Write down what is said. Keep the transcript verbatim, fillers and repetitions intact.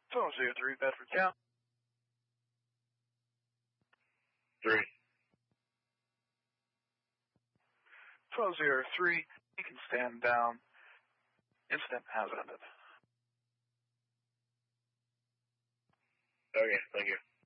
twelve oh three, Bedford Count. Three. twelve oh three, you can stand down. Incident has ended. Okay, thank you.